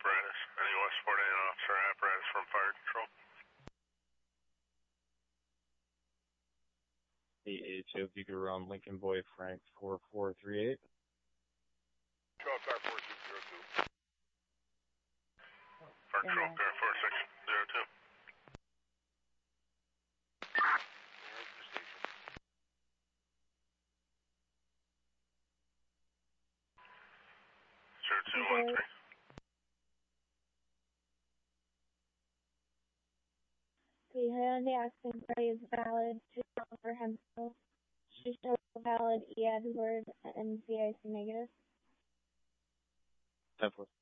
apparatus. Any Westport officer apparatus from fire control. 882, if you could run Lincoln Boy Frank 4438. Control car 4602. Fire control car 4602. Okay. 0213. The Hyundai Accent Gray is valid to comprehensive. Should show valid EAD word and CIC negative. 10-4.